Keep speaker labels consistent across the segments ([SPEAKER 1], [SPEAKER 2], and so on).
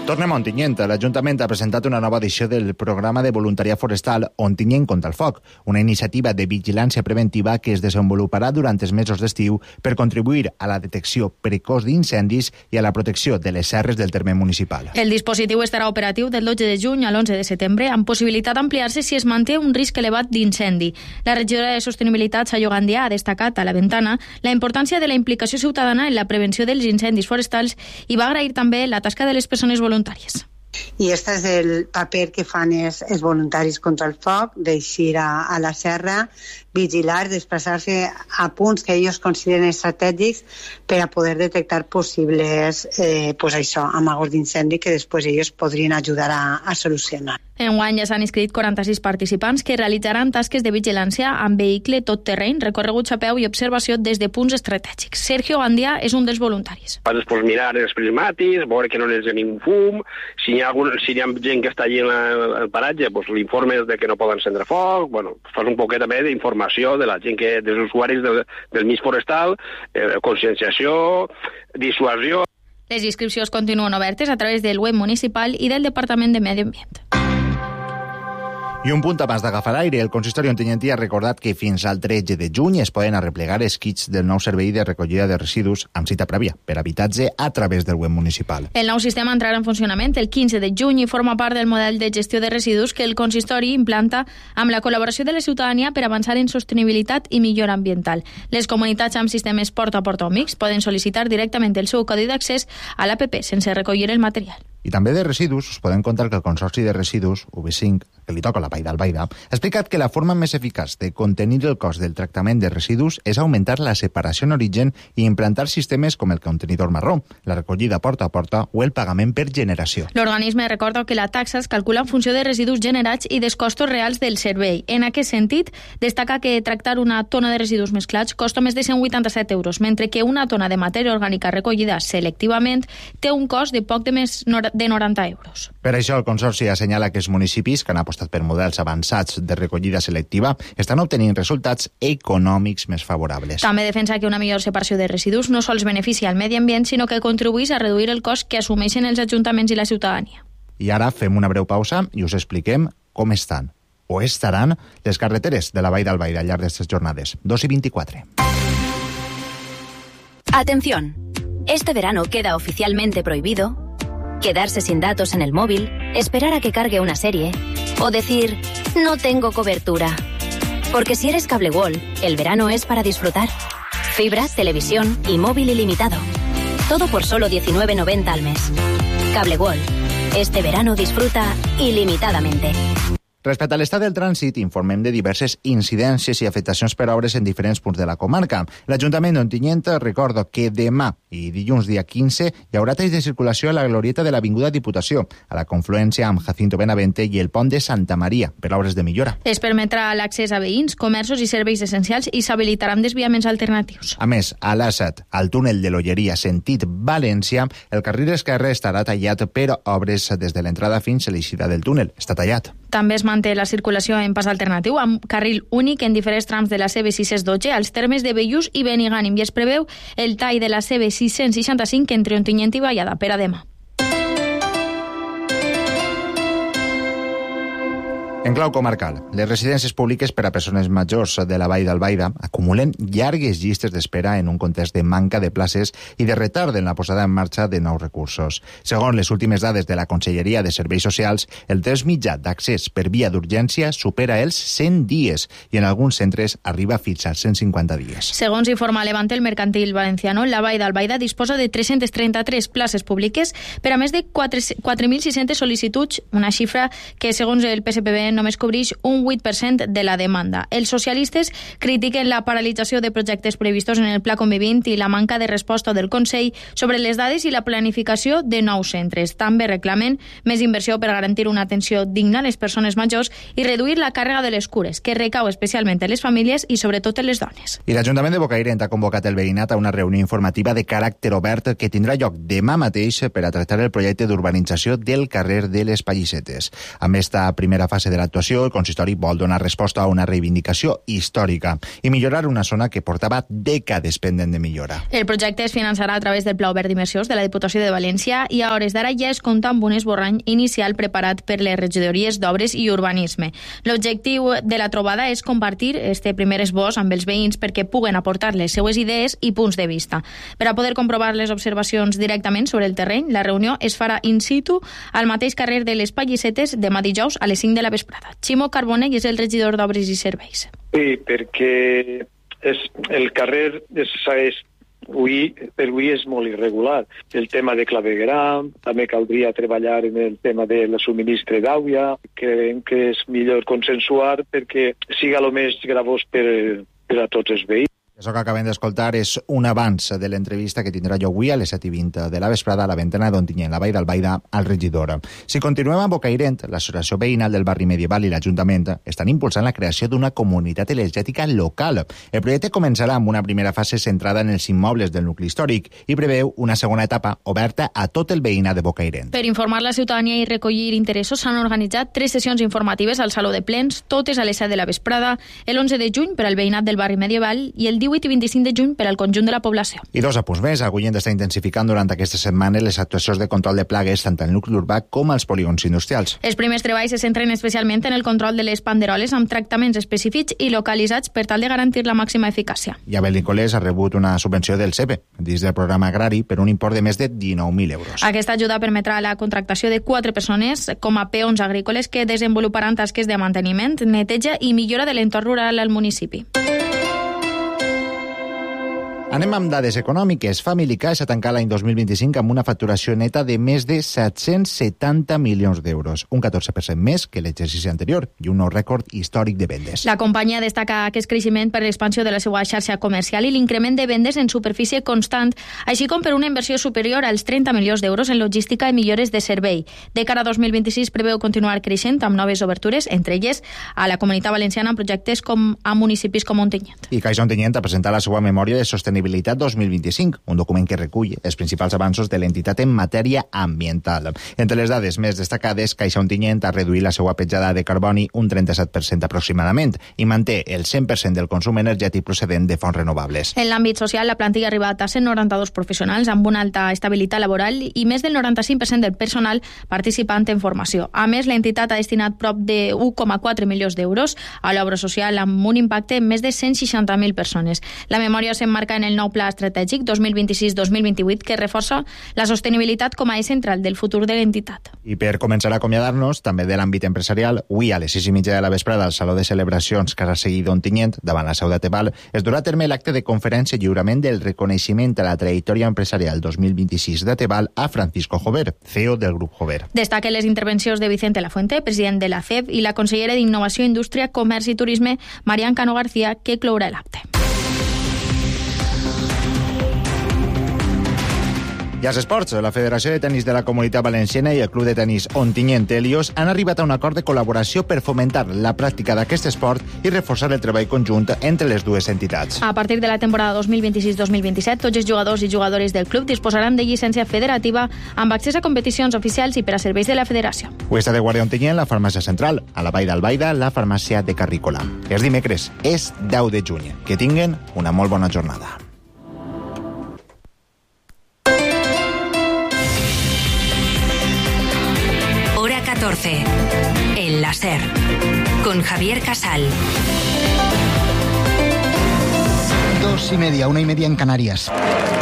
[SPEAKER 1] Tornem a Ontinyent. L'Ajuntament ha presentat una nova edició del programa de voluntariat forestal Ontinyent contra el foc, una iniciativa de vigilància preventiva que es desenvoluparà durant els mesos d'estiu per contribuir a la detecció precoç d'incendis i a la protecció de les serres del terme municipal.
[SPEAKER 2] El dispositiu estarà operatiu del 12 de juny a l'11 de setembre, amb possibilitat d'ampliar-se si es manté un risc elevat d'incendi. La regidora de Sostenibilitat, Sayo Gandia, ha destacat a la ventana la importància de la implicació ciutadana en la prevenció dels incendis forestals i va agrair també la tasca de les persones voluntàries.
[SPEAKER 3] I este és el paper que fan els voluntaris contra el foc, d'eixir a la serra, vigilar, desplaçar-se a punts que ells consideren estratègics per a poder detectar possibles amagos d'incendi que després ells podrien ajudar a solucionar.
[SPEAKER 2] Enguany ja s'han inscrit 46 participants que realitzaran tasques de vigilància amb vehicle tot terreny, recorreguts a peu i observació des de punts estratègics. Sergio Gandia és un dels voluntaris.
[SPEAKER 4] Vas mirar els prismàtics, veure que no n'és ningú fum, si hi ha gent que està allí en el paratge, l'informes de que no poden encendre foc, fas un poquet també d'informació de la gent dels usuaris del mig forestal, conscienciació, dissuasió.
[SPEAKER 2] Les inscripcions continuen obertes a través del web municipal i del Departament de Medi Ambient.
[SPEAKER 1] I un punt abans d'agafar aire, el consistori ontinyentí ha recordat que fins al 13 de juny es poden arreplegar els kits del nou servei de recollida de residus amb cita prèvia per habitatge a través del web municipal.
[SPEAKER 2] El nou sistema entrarà en funcionament el 15 de juny i forma part del model de gestió de residus que el consistori implanta amb la col·laboració de la ciutadania per avançar en sostenibilitat i millora ambiental. Les comunitats amb sistemes porta a porta o mix poden sol·licitar directament el seu codi d'accés a l'APP sense recollir el material.
[SPEAKER 1] I també de residus us podem contar que el Consorci de Residus, UB5, que li toca la Vall d'Albaida, ha explicat que la forma més eficaç de contenir el cost del tractament de residus és augmentar la separació en origen i implantar sistemes com el contenidor marró, la recollida porta a porta o el pagament per generació.
[SPEAKER 2] L'organisme recorda que la taxa es calcula en funció de residus generats i dels costos reals del servei. En aquest sentit, destaca que tractar una tona de residus mesclats costa més de 187 euros, mentre que una tona de matèria orgànica recollida selectivament té un cost de poc de més de 90 euros.
[SPEAKER 1] Per això el Consorci assenyala que els municipis que han apostat per models avançats de recollida selectiva estan obtenint resultats econòmics més favorables.
[SPEAKER 2] També defensa que una millor separació de residus no sols beneficia al medi ambient, sinó que contribueix a reduir el cost que assumeixen els ajuntaments i la ciutadania.
[SPEAKER 1] I ara fem una breu pausa i us expliquem com estan o estaran les carreteres de la Vall d'Albaida al llarg d'aquestes jornades. 2:24.
[SPEAKER 5] Atención. Este verano queda oficialmente prohibido quedarse sin datos en el móvil, esperar a que cargue una serie o decir, no tengo cobertura. Porque si eres Cable World, el verano es para disfrutar. Fibra, televisión y móvil ilimitado. Todo por solo 19,90 al mes. Cable World. Este verano disfruta ilimitadamente.
[SPEAKER 1] Respecte a l'estat del trànsit, informem de diverses incidències i afectacions per obres en diferents punts de la comarca. L'Ajuntament d'Ontinyent recorda que demà i dilluns dia 15 hi haurà talls de circulació a la glorieta de l'Avinguda Diputació, a la confluència amb Jacinto Benavente i el pont de Santa Maria, per obres de millora.
[SPEAKER 2] Es permetrà l'accés a veïns, comerços i serveis essencials i s'habilitaran desviaments alternatius.
[SPEAKER 1] A més, a l'A7, al túnel de l'Olleria sentit València, el carril esquerre estarà tallat per obres des de l'entrada fins a l'eixida del túnel. Està tallat.
[SPEAKER 2] També es manté la circulació en pas alternatiu amb carril únic en diferents trams de la CB612 als termes de Bellús i Benigànim i es preveu el tall de la CB665 entre Ontinyent i Vallada per a demà.
[SPEAKER 1] En clau comarcal, les residències públiques per a persones majors de la Vall d'Albaida acumulen llargues llistes d'espera en un context de manca de places i de retard en la posada en marxa de nous recursos. Segons les últimes dades de la Conselleria de Serveis Socials, el temps mitjà d'accés per via d'urgència supera els 100 dies i en alguns centres arriba fins als 150 dies.
[SPEAKER 2] Segons informa Levante, el Mercantil Valenciano, la Vall d'Albaida disposa de 333 places públiques per a més de 4.600 sol·licituds, una xifra que, segons el PSPB, només cobreix un 8% de la demanda. Els socialistes critiquen la paralització de projectes previstos en el Pla Convivint i la manca de resposta del Consell sobre les dades i la planificació de nous centres. També reclamen més inversió per garantir una atenció digna a les persones majors i reduir la càrrega de les cures, que recau especialment en les famílies i sobretot en les dones.
[SPEAKER 1] I l'Ajuntament de Bocairent ha convocat el veïnat a una reunió informativa de caràcter obert que tindrà lloc demà mateix per a tractar el projecte d'urbanització del carrer de les Pallissetes. Amb esta primera fase de l'actuació, el consistori vol donar resposta a una reivindicació històrica i millorar una zona que portava dècades pendent de millora.
[SPEAKER 2] El projecte es finançarà a través del Pla Obert d'Immersions de la Diputació de València i a hores d'ara ja es compta amb un esborrany inicial preparat per les regidories d'Obres i Urbanisme. L'objectiu de la trobada és compartir este primer esbós amb els veïns perquè puguen aportar les seues idees i punts de vista. Per a poder comprovar les observacions directament sobre el terreny, la reunió es farà in situ al mateix carrer de les Pallissetes demà dijous a les 5 de la vesprada. Ximo Carbonell és el regidor d'Obres i Serveis.
[SPEAKER 6] Sí, perquè el carrer avui és molt irregular. El tema de clavegueram, també caldria treballar en el tema de la subministre d'aigua. Creiem que és millor consensuar perquè siga el més gravós per a tots els veïns.
[SPEAKER 1] Això que acabem d'escoltar és un avanç de l'entrevista que tindrà lloc avui a les 7:20 de la vesprada a la ventana d'Ontinyent, la Vall d'Albaida, al regidor. Si continuem amb Bocairent, l'Associació Veïnal del Barri Medieval i l'Ajuntament estan impulsant la creació d'una comunitat energètica local. El projecte començarà amb una primera fase centrada en els immobles del nucli històric i preveu una segona etapa oberta a tot el veïnat de Bocairent.
[SPEAKER 2] Per informar la ciutadania i recollir interessos s'han organitzat 3 sessions informatives al Saló de Plens, totes a les 7 de la vesprada, el 11 de juny per al veïnat del Barri Medieval i el 18 i 25 de juny per al conjunt de la població.
[SPEAKER 1] I 2 apunts més. Agullent està intensificant durant aquesta setmana les actuacions de control de plagues tant al nucli urbà com als polígons industrials.
[SPEAKER 2] Els primers treballs se centren especialment en el control de les panderoles amb tractaments específics i localitzats per tal de garantir la màxima eficàcia.
[SPEAKER 1] I Abel Nicolés ha rebut una subvenció del CEPE dins del programa agrari per un import de més de 19.000 euros.
[SPEAKER 2] Aquesta ajuda permetrà la contractació de 4 persones com a peons agrícoles que desenvoluparan tasques de manteniment, neteja i millora de l'entorn rural al municipi.
[SPEAKER 1] Anem amb dades econòmiques. Family Cash ha tancat l'any 2025 amb una facturació neta de més de 770 milions d'euros, un 14% més que l'exercici anterior i un nou rècord històric de vendes.
[SPEAKER 2] La companyia destaca aquest creixement per l'expansió de la seva xarxa comercial i l'increment de vendes en superfície constant, així com per una inversió superior als 30 milions d'euros en logística i millores de servei. De cara a 2026 preveu continuar creixent amb noves obertures, entre elles a la Comunitat Valenciana amb projectes com a municipis com Ontinyent.
[SPEAKER 1] I Caixa Ontinyent ha presentat la seva memòria de sostenibilitat 2025, un document que recull els principals avanços de l'entitat en matèria ambiental. Entre les dades més destacades, Caixa Ontinyent ha reduït la seva petjada de carboni un 37% aproximadament i manté el 100% del consum energètic procedent de fonts renovables.
[SPEAKER 2] En l'àmbit social, la plantilla ha arribat a 192 professionals amb una alta estabilitat laboral i més del 95% del personal participant en formació. A més, l'entitat ha destinat prop de 1,4 milions d'euros a l'obra social amb un impacte en més de 160.000 persones. La memòria s'emmarca en el nou pla estratègic 2026-2028 que reforça la sostenibilitat com a eix central del futur de l'entitat.
[SPEAKER 1] I per començar a acomiadar-nos, també de l'àmbit empresarial, avui a les 6:30 de la vesprada al Saló de Celebracions Carrasegui d'Ontinyent, davant la seu de Tebal, es durà a terme l'acte de conferència i lliurament del reconeixement a la trajectòria empresarial 2026 de Tebal a Francisco Jover, CEO del Grup Jover.
[SPEAKER 2] Destaquen les intervencions de Vicente Lafuente, president de la CEP, i la consellera d'Innovació, Indústria, Comerç i Turisme, Marian Cano García, que clourà l'acte.
[SPEAKER 1] I als esports, la Federació de Tenis de la Comunitat Valenciana i el Club de Tenis Ontinyent Helios han arribat a un acord de col·laboració per fomentar la pràctica d'aquest esport i reforçar el treball conjunt entre les dues entitats.
[SPEAKER 2] A partir de la temporada 2026-2027, tots els jugadors i jugadores del club disposaran de llicència federativa amb accés a competicions oficials i per a serveis de la federació.
[SPEAKER 1] Avui està de guàrdia Ontinyent la farmàcia central, a la Vall d'Albaida la farmàcia de Carrícola. És dimecres, és 10 de juny. Que tinguen una molt bona jornada.
[SPEAKER 7] Hora 14. El láser. Con Javier Casal.
[SPEAKER 8] 2:30, 1:30 en Canarias.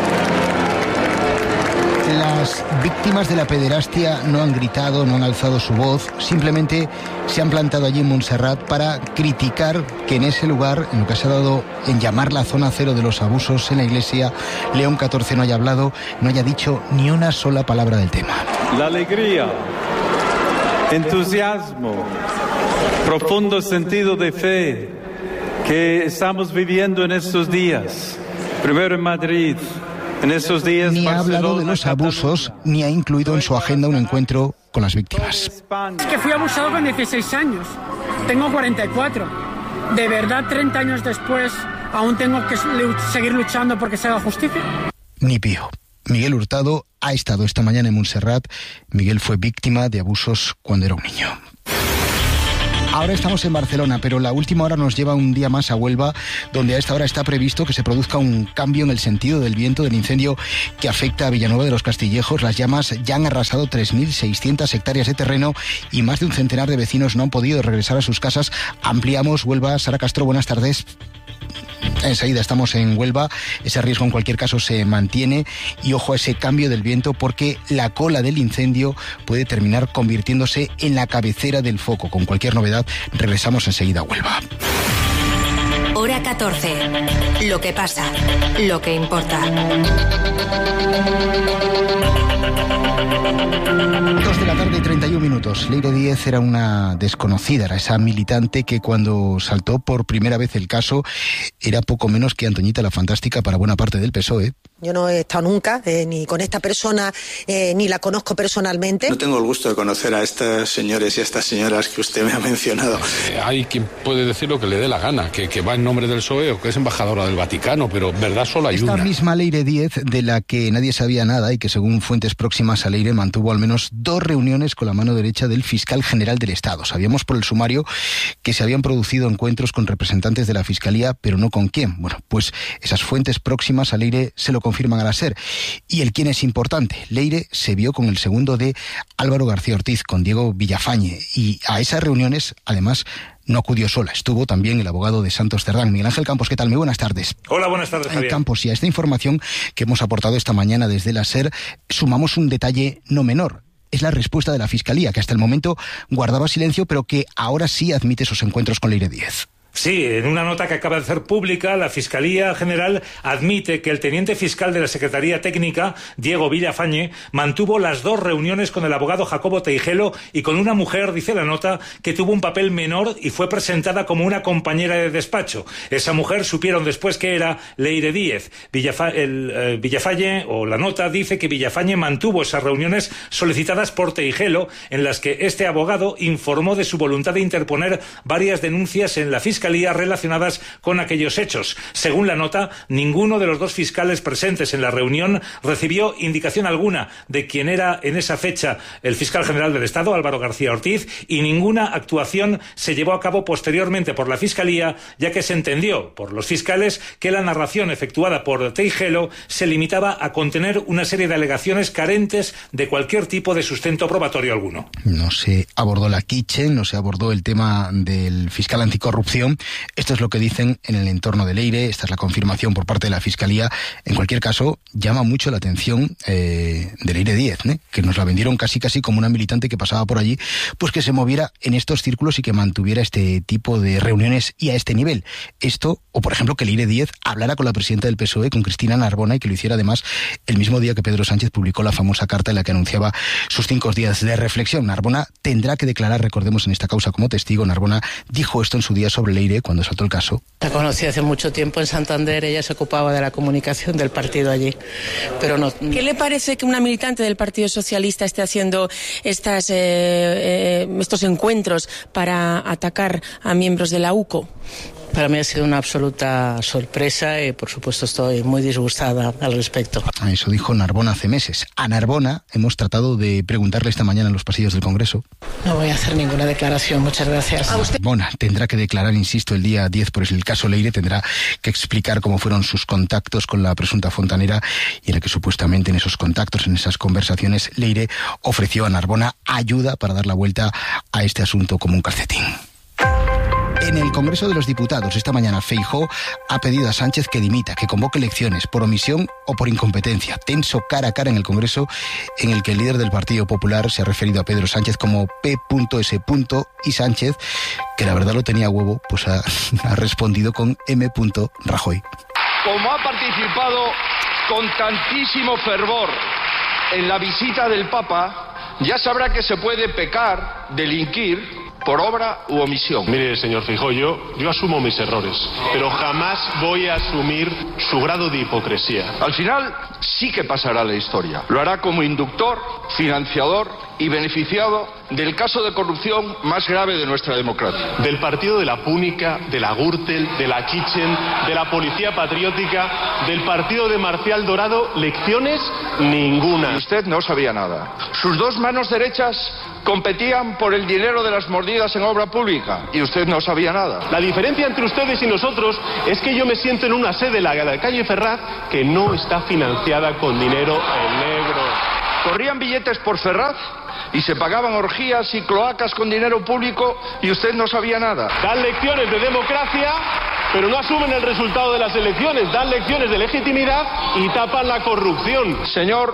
[SPEAKER 8] Las víctimas de la pederastia no han gritado, no han alzado su voz, simplemente se han plantado allí en Montserrat para criticar que en ese lugar, en lo que se ha dado en llamar la zona cero de los abusos en la iglesia, León XIV no haya hablado, no haya dicho ni una sola palabra del tema.
[SPEAKER 9] La alegría, entusiasmo, profundo sentido de fe que estamos viviendo en estos días, primero en Madrid, en estos días.
[SPEAKER 8] Ni ha hablado de los abusos, ni ha incluido en su agenda un encuentro con las víctimas.
[SPEAKER 10] Es que fui abusado con 16 años, tengo 44. ¿De verdad 30 años después aún tengo que seguir luchando porque se haga justicia?
[SPEAKER 8] Ni pío. Miguel Hurtado ha estado esta mañana en Montserrat. Miguel fue víctima de abusos cuando era un niño. Ahora estamos en Barcelona, pero la última hora nos lleva un día más a Huelva, donde a esta hora está previsto que se produzca un cambio en el sentido del viento del incendio que afecta a Villanueva de los Castillejos. Las llamas ya han arrasado 3.600 hectáreas de terreno y más de un centenar de vecinos no han podido regresar a sus casas. Ampliamos Huelva. Sara Castro, buenas tardes. Enseguida estamos en Huelva. Ese riesgo en cualquier caso se mantiene y ojo a ese cambio del viento, porque la cola del incendio puede terminar convirtiéndose en la cabecera del foco. Con cualquier novedad regresamos enseguida a Huelva.
[SPEAKER 7] Hora 14. Lo que pasa, lo que importa.
[SPEAKER 8] 2 de la tarde y 31 minutos. Leire Díez era una desconocida, era esa militante que cuando saltó por primera vez el caso era poco menos que Antoñita la Fantástica para buena parte del PSOE.
[SPEAKER 11] Yo no he estado nunca ni con esta persona, ni la conozco personalmente.
[SPEAKER 12] No tengo el gusto de conocer a estos señores y a estas señoras que usted me ha mencionado.
[SPEAKER 13] Hay quien puede decir lo que le dé la gana, que va en nombre del PSOE o que es embajadora del Vaticano, pero verdad solo hay
[SPEAKER 8] esta
[SPEAKER 13] una.
[SPEAKER 8] Esta misma Leire Díez, de la que nadie sabía nada y que según fuentes próximas a Leire mantuvo al menos 2 reuniones con la mano derecha del fiscal general del Estado. Sabíamos por el sumario que se habían producido encuentros con representantes de la Fiscalía, pero no con quién. Bueno, pues esas fuentes próximas a Leire se lo confirman a la SER. Y el quién es importante. Leire se vio con el segundo de Álvaro García Ortiz, con Diego Villafañe, y a esas reuniones, además, no acudió sola. Estuvo también el abogado de Santos Cerdán. Miguel Ángel Campos, ¿qué tal? Muy buenas tardes.
[SPEAKER 14] Hola, buenas tardes, Javier.
[SPEAKER 8] Campos, y a esta información que hemos aportado esta mañana desde la SER, sumamos un detalle no menor. Es la respuesta de la Fiscalía, que hasta el momento guardaba silencio, pero que ahora sí admite esos encuentros con Leire Díez.
[SPEAKER 14] Sí, en una nota que acaba de hacer pública, la Fiscalía General admite que el teniente fiscal de la Secretaría Técnica, Diego Villafañe, mantuvo las 2 reuniones con el abogado Jacobo Teijelo y con una mujer, dice la nota, que tuvo un papel menor y fue presentada como una compañera de despacho. Esa mujer supieron después que era Leire Díez. Villafañe, o la nota, dice que Villafañe mantuvo esas reuniones solicitadas por Teijelo, en las que este abogado informó de su voluntad de interponer varias denuncias en la Fiscalía relacionadas con aquellos hechos. Según la nota, ninguno de los 2 fiscales presentes en la reunión recibió indicación alguna de quién era en esa fecha el fiscal general del Estado, Álvaro García Ortiz, y ninguna actuación se llevó a cabo posteriormente por la Fiscalía, ya que se entendió por los fiscales que la narración efectuada por Teijelo se limitaba a contener una serie de alegaciones carentes de cualquier tipo de sustento probatorio alguno.
[SPEAKER 8] No se abordó la quiche, no se abordó el tema del fiscal anticorrupción. Esto es lo que dicen en el entorno de Leire. Esta es la confirmación por parte de la Fiscalía. En cualquier caso, llama mucho la atención de Leire Díez, que nos la vendieron casi como una militante que pasaba por allí, pues que se moviera en estos círculos y que mantuviera este tipo de reuniones y a este nivel. Esto, o por ejemplo que Leire Díez hablara con la presidenta del PSOE, con Cristina Narbona, y que lo hiciera además el mismo día que Pedro Sánchez publicó la famosa carta en la que anunciaba sus 5 días de reflexión. Narbona tendrá que declarar, recordemos, en esta causa como testigo. Narbona dijo esto en su día sobre Leire cuando saltó el caso.
[SPEAKER 15] La conocí hace mucho tiempo en Santander, ella se ocupaba de la comunicación del partido allí, pero no.
[SPEAKER 16] ¿Qué le parece que una militante del Partido Socialista esté haciendo estos encuentros para atacar a miembros de la UCO?
[SPEAKER 15] Para mí ha sido una absoluta sorpresa y, por supuesto, estoy muy disgustada al respecto.
[SPEAKER 8] Eso dijo Narbona hace meses. A Narbona hemos tratado de preguntarle esta mañana en los pasillos del Congreso.
[SPEAKER 15] No voy a hacer ninguna declaración, muchas gracias.
[SPEAKER 8] Narbona tendrá que declarar, insisto, el día 10 por el caso Leire. Tendrá que explicar cómo fueron sus contactos con la presunta fontanera y en el que supuestamente en esos contactos, en esas conversaciones, Leire ofreció a Narbona ayuda para dar la vuelta a este asunto como un calcetín. En el Congreso de los Diputados, esta mañana, Feijóo ha pedido a Sánchez que dimita, que convoque elecciones por omisión o por incompetencia. Tenso cara a cara en el Congreso, en el que el líder del Partido Popular se ha referido a Pedro Sánchez como P.S. y Sánchez, que la verdad lo tenía huevo, pues ha respondido con M. Rajoy.
[SPEAKER 17] Como ha participado con tantísimo fervor en la visita del Papa, ya sabrá que se puede pecar, delinquir, por obra u omisión.
[SPEAKER 18] Mire, señor Feijóo, yo asumo mis errores, pero jamás voy a asumir su grado de hipocresía.
[SPEAKER 17] Al final sí que pasará la historia. Lo hará como inductor, financiador y beneficiado del caso de corrupción más grave de nuestra democracia.
[SPEAKER 18] Del partido de la Púnica, de la Gürtel, de la Kitchen, de la Policía Patriótica, del partido de Marcial Dorado, lecciones ninguna.
[SPEAKER 17] Y usted no sabía nada. Sus 2 manos derechas competían por el dinero de las mordidas en obra pública y usted no sabía nada.
[SPEAKER 18] La diferencia entre ustedes y nosotros es que yo me siento en una sede, la de la calle Ferraz, que no está financiada con dinero en negro.
[SPEAKER 17] Corrían billetes por Ferraz y se pagaban orgías y cloacas con dinero público y usted no sabía nada.
[SPEAKER 18] Dan lecciones de democracia, pero no asumen el resultado de las elecciones. Dan lecciones de legitimidad y tapan la corrupción.
[SPEAKER 17] Señor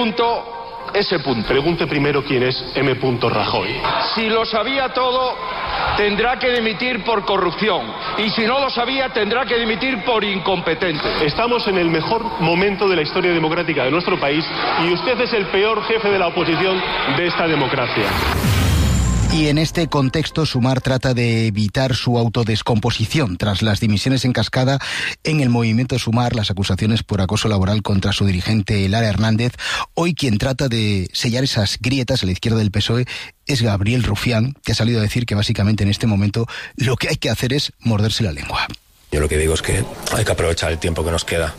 [SPEAKER 17] P.S.
[SPEAKER 18] Pregunte primero quién es M. Rajoy.
[SPEAKER 17] Si lo sabía todo, tendrá que dimitir por corrupción. Y si no lo sabía, tendrá que dimitir por incompetente.
[SPEAKER 18] Estamos en el mejor momento de la historia democrática de nuestro país y usted es el peor jefe de la oposición de esta democracia.
[SPEAKER 8] Y en este contexto, Sumar trata de evitar su autodescomposición tras las dimisiones en cascada en el movimiento Sumar, las acusaciones por acoso laboral contra su dirigente Lara Hernández. Hoy quien trata de sellar esas grietas a la izquierda del PSOE es Gabriel Rufián, que ha salido a decir que básicamente en este momento lo que hay que hacer es morderse la lengua.
[SPEAKER 19] Yo lo que digo es que hay que aprovechar el tiempo que nos queda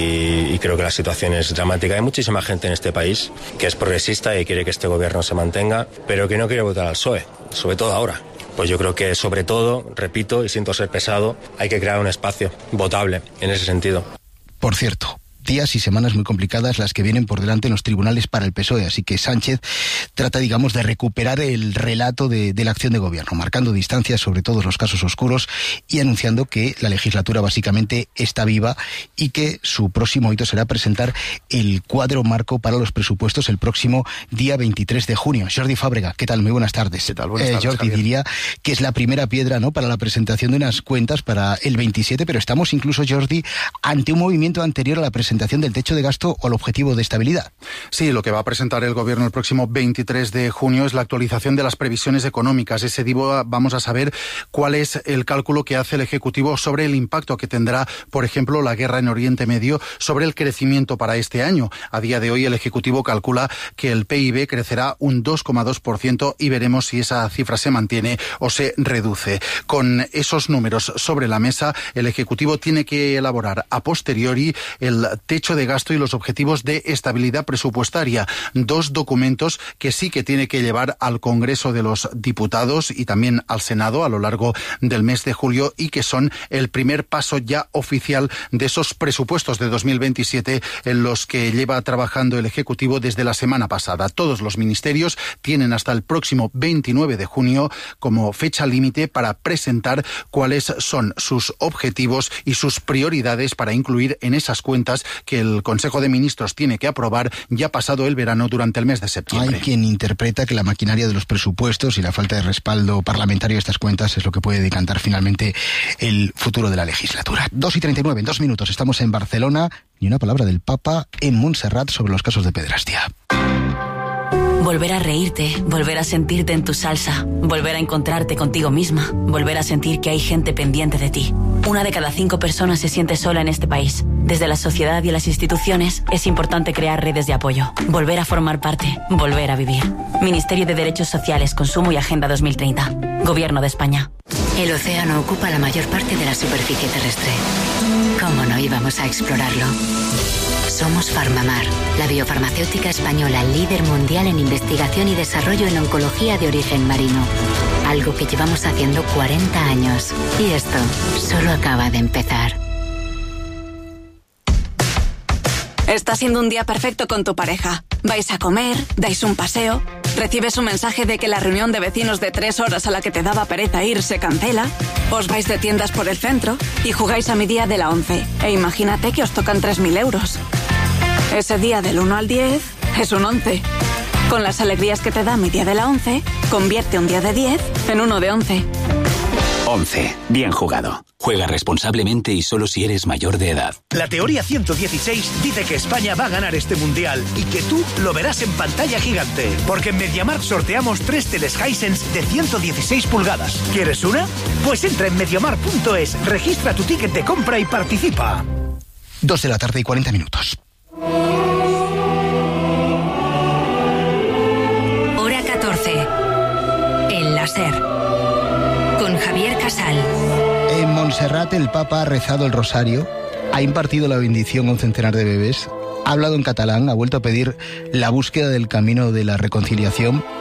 [SPEAKER 19] y creo que la situación es dramática. Hay muchísima gente en este país que es progresista y quiere que este gobierno se mantenga, pero que no quiere votar al PSOE, sobre todo ahora. Pues yo creo que sobre todo, repito y siento ser pesado, hay que crear un espacio votable en ese sentido.
[SPEAKER 8] Por cierto, días y semanas muy complicadas las que vienen por delante en los tribunales para el PSOE, así que Sánchez trata, digamos, de recuperar el relato de la acción de gobierno, marcando distancias sobre todos los casos oscuros y anunciando que la legislatura básicamente está viva y que su próximo hito será presentar el cuadro marco para los presupuestos el próximo día 23 de junio. Jordi Fábrega, ¿qué tal? Muy buenas tardes.
[SPEAKER 20] ¿Qué tal? Buenas tardes,
[SPEAKER 8] Jordi,
[SPEAKER 20] Javier.
[SPEAKER 8] diría que es la primera piedra, ¿no?, para la presentación de unas cuentas para el 27, pero estamos incluso, Jordi, ante un movimiento anterior a la presentación del techo de gasto o el objetivo de estabilidad.
[SPEAKER 20] Sí, lo que va a presentar el Gobierno el próximo 23 de junio es la actualización de las previsiones económicas. Ese día vamos a saber cuál es el cálculo que hace el Ejecutivo sobre el impacto que tendrá, por ejemplo, la guerra en Oriente Medio sobre el crecimiento para este año. A día de hoy el Ejecutivo calcula que el PIB crecerá un 2,2% y veremos si esa cifra se mantiene o se reduce. Con esos números sobre la mesa, el Ejecutivo tiene que elaborar a posteriori el techo de gasto y los objetivos de estabilidad presupuestaria. Dos documentos que sí que tiene que llevar al Congreso de los Diputados y también al Senado a lo largo del mes de julio y que son el primer paso ya oficial de esos presupuestos de 2027 en los que lleva trabajando el Ejecutivo desde la semana pasada. Todos los ministerios tienen hasta el próximo 29 de junio como fecha límite para presentar cuáles son sus objetivos y sus prioridades para incluir en esas cuentas que el Consejo de Ministros tiene que aprobar ya pasado el verano durante el mes de septiembre.
[SPEAKER 8] Hay quien interpreta que la maquinaria de los presupuestos y la falta de respaldo parlamentario de estas cuentas es lo que puede decantar finalmente el futuro de la legislatura. 2:39, en 2 minutos, estamos en Barcelona. Ni una palabra del Papa en Montserrat sobre los casos de pederastia.
[SPEAKER 21] Volver a reírte, volver a sentirte en tu salsa, volver a encontrarte contigo misma, volver a sentir que hay gente pendiente de ti. 1 de cada 5 personas se siente sola en este país. Desde la sociedad y las instituciones es importante crear redes de apoyo, volver a formar parte, volver a vivir. Ministerio de Derechos Sociales, Consumo y Agenda 2030. Gobierno de España.
[SPEAKER 22] El océano ocupa la mayor parte de la superficie terrestre. ¿Cómo no íbamos a explorarlo? Somos Farmamar, la biofarmacéutica española líder mundial en investigación y desarrollo en oncología de origen marino. Algo que llevamos haciendo 40 años. Y esto solo acaba de empezar.
[SPEAKER 23] Está siendo un día perfecto con tu pareja. Vais a comer, dais un paseo, recibes un mensaje de que la reunión de vecinos de 3 horas a la que te daba pereza ir se cancela, os vais de tiendas por el centro y jugáis a mi día de la 11. E imagínate que os tocan 3.000 euros. Ese día del 1 al 10 es un 11. Con las alegrías que te da mi día de la 11, convierte un día de 10 en uno de 11.
[SPEAKER 24] 11. Bien jugado. Juega responsablemente y solo si eres mayor de edad.
[SPEAKER 25] La teoría 116 dice que España va a ganar este mundial y que tú lo verás en pantalla gigante. Porque en MediaMarkt sorteamos 3 teles Hisense de 116 pulgadas. ¿Quieres una? Pues entra en mediamarkt.es, registra tu ticket de compra y participa.
[SPEAKER 8] 2 de la tarde y 40 minutos.
[SPEAKER 7] Hora 14. El láser. Con Javier Casal.
[SPEAKER 8] En Montserrat el Papa ha rezado el rosario, ha impartido la bendición a un centenar de bebés, ha hablado en catalán, ha vuelto a pedir la búsqueda del camino de la reconciliación,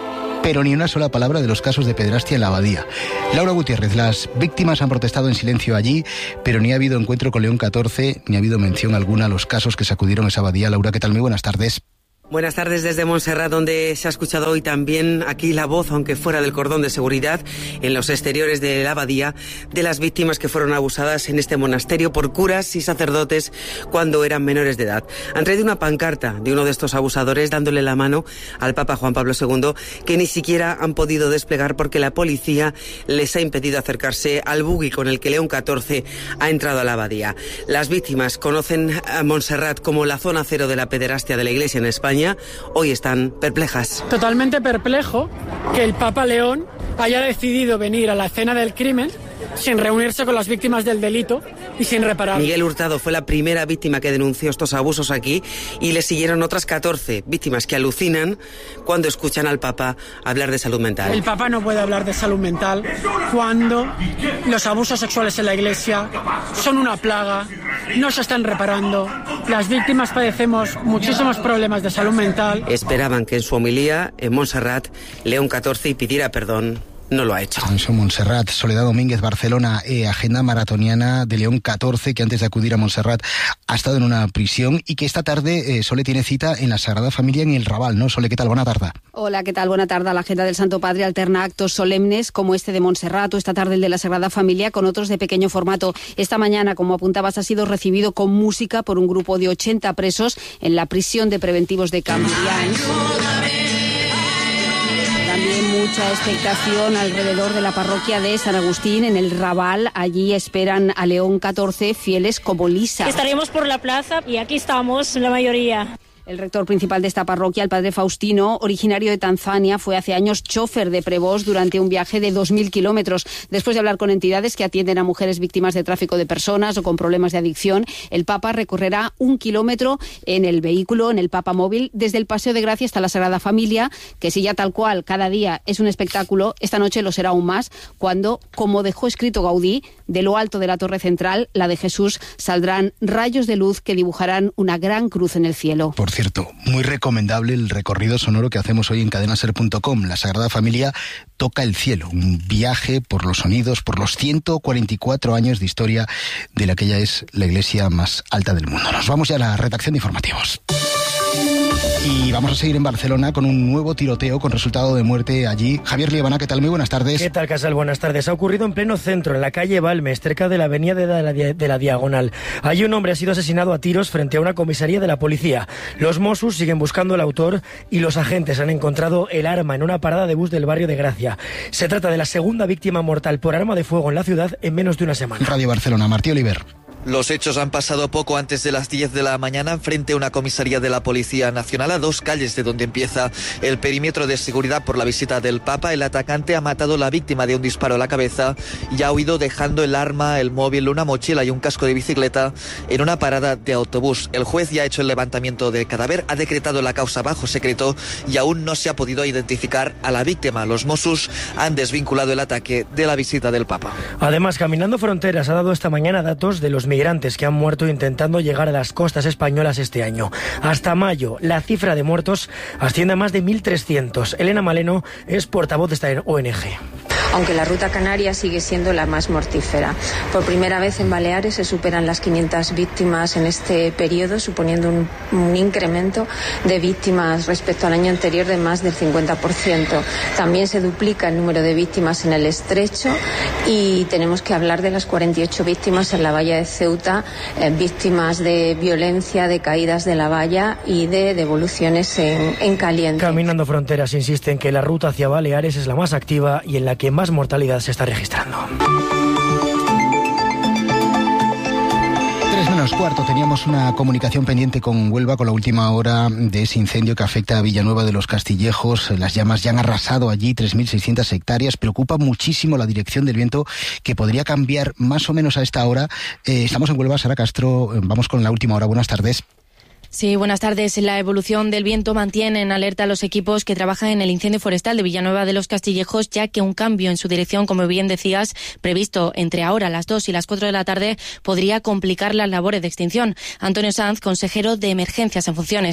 [SPEAKER 8] pero ni una sola palabra de los casos de pederastia en la abadía. Laura Gutiérrez, las víctimas han protestado en silencio allí, pero ni ha habido encuentro con León XIV, ni ha habido mención alguna a los casos que sacudieron esa abadía. Laura, ¿qué tal? Muy buenas tardes.
[SPEAKER 2] Buenas tardes desde Montserrat, donde se ha escuchado hoy también aquí la voz, aunque fuera del cordón de seguridad, en los exteriores de la abadía, de las víctimas que fueron abusadas en este monasterio por curas y sacerdotes cuando eran menores de edad. Han traído una pancarta de uno de estos abusadores dándole la mano al Papa Juan Pablo II, que ni siquiera han podido desplegar porque la policía les ha impedido acercarse al buggy con el que León XIV ha entrado a la abadía. Las víctimas conocen a Montserrat como la zona cero de la pederastia de la Iglesia en España. Hoy están perplejas.
[SPEAKER 10] Totalmente perplejo que el Papa León haya decidido venir a la escena del crimen sin reunirse con las víctimas del delito y sin reparar.
[SPEAKER 2] Miguel Hurtado fue la primera víctima que denunció estos abusos aquí y le siguieron otras 14 víctimas que alucinan cuando escuchan al Papa hablar de salud mental.
[SPEAKER 10] El Papa no puede hablar de salud mental cuando los abusos sexuales en la Iglesia son una plaga, no se están reparando, las víctimas padecemos muchísimos problemas de salud mental.
[SPEAKER 2] Esperaban que en su homilía en Montserrat León XIV pidiera perdón. No lo ha hecho.
[SPEAKER 8] Eso, Montserrat. Soledad Domínguez, Barcelona, agenda maratoniana de León XIV, que antes de acudir a Montserrat ha estado en una prisión y que esta tarde Sole tiene cita en la Sagrada Familia en el Raval, ¿no? Sole, ¿qué tal? Buena tarde.
[SPEAKER 3] Hola, ¿qué tal? Buena tarde. La agenda del Santo Padre alterna actos solemnes como este de Montserrat o esta tarde el de la Sagrada Familia con otros de pequeño formato. Esta mañana, como apuntabas, ha sido recibido con música por un grupo de 80 presos en la prisión de preventivos de Cambrians. También mucha expectación alrededor de la parroquia de San Agustín en el Raval. Allí esperan a León XIV fieles como Lisa.
[SPEAKER 4] Estaremos por la plaza y aquí estamos la mayoría.
[SPEAKER 3] El rector principal de esta parroquia, el padre Faustino, originario de Tanzania, fue hace años chofer de Prevost durante un viaje de 2.000 kilómetros. Después de hablar con entidades que atienden a mujeres víctimas de tráfico de personas o con problemas de adicción, el Papa recorrerá 1 kilómetro en el vehículo, en el Papa Móvil, desde el Paseo de Gracia hasta la Sagrada Familia, que si ya tal cual cada día es un espectáculo, esta noche lo será aún más, cuando, como dejó escrito Gaudí, de lo alto de la Torre Central, la de Jesús, saldrán rayos de luz que dibujarán una gran cruz en el cielo.
[SPEAKER 8] Por cierto, muy recomendable el recorrido sonoro que hacemos hoy en cadenaser.com. La Sagrada Familia toca el cielo, un viaje por los sonidos, por los 144 años de historia de la que ya es la iglesia más alta del mundo. Nos vamos ya a la redacción de informativos. Y vamos a seguir en Barcelona con un nuevo tiroteo con resultado de muerte allí. Javier Liebana, ¿qué tal? Muy buenas tardes.
[SPEAKER 5] ¿Qué tal, Casal? Buenas tardes. Ha ocurrido en pleno centro, en la calle Balmes, cerca de la avenida de la Diagonal. Allí un hombre ha sido asesinado a tiros frente a una comisaría de la policía. Los Mossos siguen buscando al autor y los agentes han encontrado el arma en una parada de bus del barrio de Gracia. Se trata de la segunda víctima mortal por arma de fuego en la ciudad en menos de una semana.
[SPEAKER 8] Radio Barcelona, Martí Oliver.
[SPEAKER 6] Los hechos han pasado poco antes de las 10 de la mañana frente a una comisaría de la Policía Nacional a 2 calles de donde empieza el perímetro de seguridad por la visita del Papa. El atacante ha matado a la víctima de un disparo a la cabeza y ha huido dejando el arma, el móvil, una mochila y un casco de bicicleta en una parada de autobús. El juez ya ha hecho el levantamiento del cadáver, ha decretado la causa bajo secreto y aún no se ha podido identificar a la víctima. Los Mossos han desvinculado el ataque de la visita del Papa.
[SPEAKER 5] Además, Caminando Fronteras ha dado esta mañana datos de los migrantes que han muerto intentando llegar a las costas españolas este año. Hasta mayo, la cifra de muertos asciende a más de 1.300. Elena Maleno es portavoz de esta ONG.
[SPEAKER 26] Aunque la ruta canaria sigue siendo la más mortífera. Por primera vez en Baleares se superan las 500 víctimas en este periodo, suponiendo un incremento de víctimas respecto al año anterior de más del 50%. También se duplica el número de víctimas en el Estrecho y tenemos que hablar de las 48 víctimas en la valla de Ceuta, víctimas de violencia, de caídas de la valla y de devoluciones en caliente.
[SPEAKER 5] Caminando Fronteras insiste en que la ruta hacia Baleares es la más activa y en la que más mortalidad se está registrando.
[SPEAKER 8] 3:45, teníamos una comunicación pendiente con Huelva con la última hora de ese incendio que afecta a Villanueva de los Castillejos. Las llamas ya han arrasado allí 3.600 hectáreas. Preocupa muchísimo la dirección del viento, que podría cambiar más o menos a esta hora. Estamos en Huelva, Sara Castro, vamos con la última hora. Buenas tardes.
[SPEAKER 27] Sí, buenas tardes. La evolución del viento mantiene en alerta a los equipos que trabajan en el incendio forestal de Villanueva de los Castillejos, ya que un cambio en su dirección, como bien decías, previsto entre ahora las 2 y las 4 de la tarde, podría complicar las labores de extinción. Antonio Sanz, consejero de Emergencias en funciones.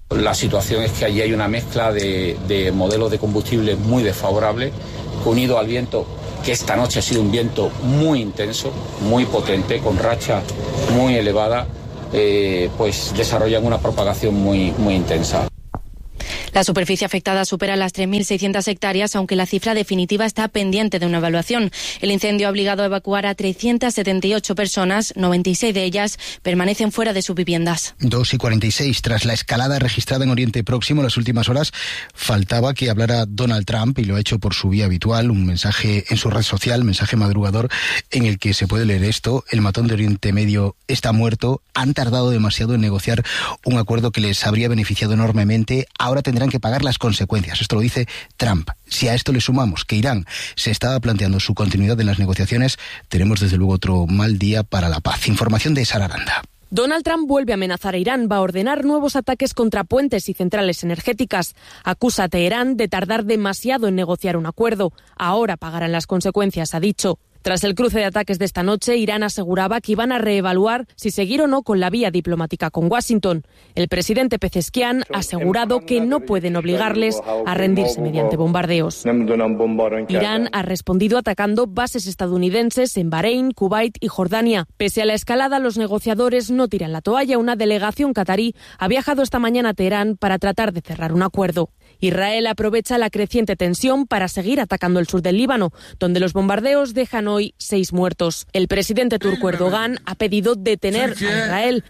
[SPEAKER 1] La situación es que allí hay una mezcla de modelos de combustible muy desfavorables, unido al viento, que esta noche ha sido un viento muy intenso, muy potente, con rachas muy elevadas, pues desarrollan una propagación muy intensa.
[SPEAKER 27] La superficie afectada supera las 3.600 hectáreas, aunque la cifra definitiva está pendiente de una evaluación. El incendio ha obligado a evacuar a 378 personas, 96 de ellas permanecen fuera de sus viviendas.
[SPEAKER 8] 2:46, tras la escalada registrada en Oriente Próximo en las últimas horas, faltaba que hablara Donald Trump, y lo ha hecho por su vía habitual, un mensaje en su red social, mensaje madrugador, en el que se puede leer esto: el matón de Oriente Medio está muerto, han tardado demasiado en negociar un acuerdo que les habría beneficiado enormemente, ahora tendrán que pagar las consecuencias. Esto lo dice Trump. Si a esto le sumamos que Irán se estaba planteando su continuidad en las negociaciones, tenemos desde luego otro mal día para la paz. Información de Sara Aranda.
[SPEAKER 9] Donald Trump vuelve a amenazar a Irán, va a ordenar nuevos ataques contra puentes y centrales energéticas. Acusa a Teherán de tardar demasiado en negociar un acuerdo. Ahora pagarán las consecuencias, ha dicho. Tras el cruce de ataques de esta noche, Irán aseguraba que iban a reevaluar si seguir o no con la vía diplomática con Washington. El presidente Pezeshkian ha asegurado que no pueden obligarles a rendirse mediante bombardeos. Irán ha respondido atacando bases estadounidenses en Bahrein, Kuwait y Jordania. Pese a la escalada, los negociadores no tiran la toalla. Una delegación catarí ha viajado esta mañana a Teherán para tratar de cerrar un acuerdo. Israel aprovecha la creciente tensión para seguir atacando el sur del Líbano, donde los bombardeos dejan hoy 6 muertos. El presidente turco Erdogan ha pedido detener a Israel.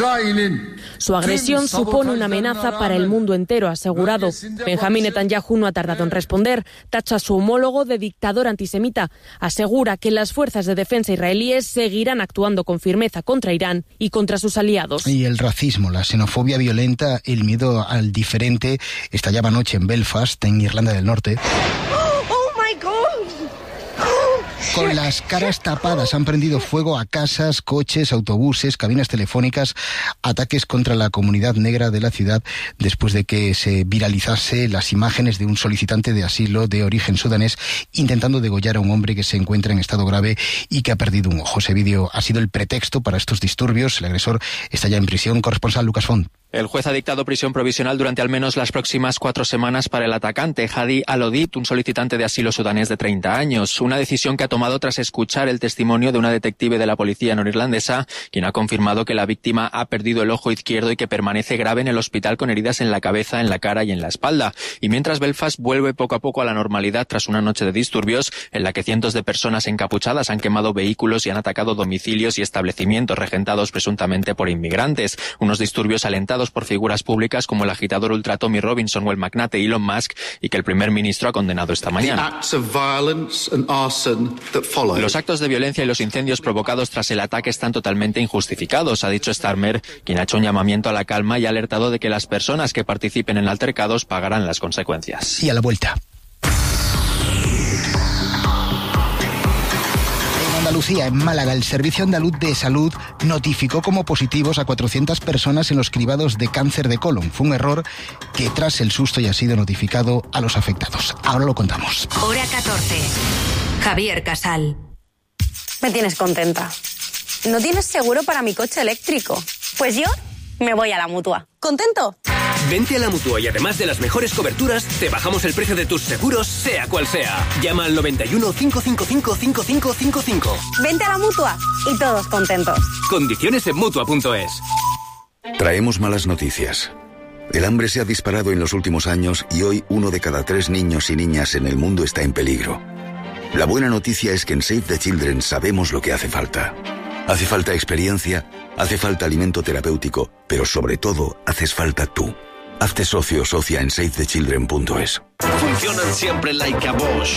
[SPEAKER 9] Su agresión supone una amenaza para el mundo entero, ha asegurado. Benjamín Netanyahu no ha tardado en responder. Tacha a su homólogo de dictador antisemita. Asegura que las fuerzas de defensa israelíes seguirán actuando con firmeza contra Irán y contra sus aliados.
[SPEAKER 8] Y el racismo, la xenofobia violenta, el miedo al diferente estallaba anoche en Belfast, en Irlanda del Norte. Con las caras tapadas han prendido fuego a casas, coches, autobuses, cabinas telefónicas, ataques contra la comunidad negra de la ciudad después de que se viralizase las imágenes de un solicitante de asilo de origen sudanés intentando degollar a un hombre que se encuentra en estado grave y que ha perdido un ojo. Ese vídeo ha sido el pretexto para estos disturbios. El agresor está ya en prisión. Corresponsal Lucas Font.
[SPEAKER 11] El juez ha dictado prisión provisional durante al menos las próximas 4 semanas para el atacante, Hadi Al-Odid, un solicitante de asilo sudanés de 30 años. Una decisión que ha tomado tras escuchar el testimonio de una detective de la policía norirlandesa, quien ha confirmado que la víctima ha perdido el ojo izquierdo y que permanece grave en el hospital con heridas en la cabeza, en la cara y en la espalda. Y mientras Belfast vuelve poco a poco a la normalidad tras una noche de disturbios, en la que cientos de personas encapuchadas han quemado vehículos y han atacado domicilios y establecimientos regentados presuntamente por inmigrantes. Unos disturbios alentados por figuras públicas como el agitador ultra Tommy Robinson o el magnate Elon Musk, y que el primer ministro ha condenado esta mañana. Los actos de violencia y los incendios provocados tras el ataque están totalmente injustificados, ha dicho Starmer, quien ha hecho un llamamiento a la calma y ha alertado de que las personas que participen en altercados pagarán las consecuencias.
[SPEAKER 8] Y a la vuelta. Andalucía, en Málaga, el Servicio Andaluz de Salud notificó como positivos a 400 personas en los cribados de cáncer de colon. Fue un error que tras el susto ya ha sido notificado a los afectados. Ahora lo contamos.
[SPEAKER 7] Hora 14. Javier Casal.
[SPEAKER 12] Me tienes contenta. ¿No tienes seguro para mi coche eléctrico? Pues yo me voy a la Mutua. ¿Contento?
[SPEAKER 13] Vente a la Mutua y además de las mejores coberturas, te bajamos el precio de tus seguros, sea cual sea. Llama al 91 555 5555.
[SPEAKER 12] Vente a la Mutua y todos contentos.
[SPEAKER 13] Condiciones en Mutua.es.
[SPEAKER 14] Traemos malas noticias. El hambre se ha disparado en los últimos años y hoy 1 de cada 3 niños y niñas en el mundo está en peligro. La buena noticia es que en Save the Children sabemos lo que hace falta. Hace falta experiencia, hace falta alimento terapéutico, pero sobre todo haces falta tú. Hazte socio o socia en SaveTheChildren.es.
[SPEAKER 16] Funcionan siempre like a Bosch.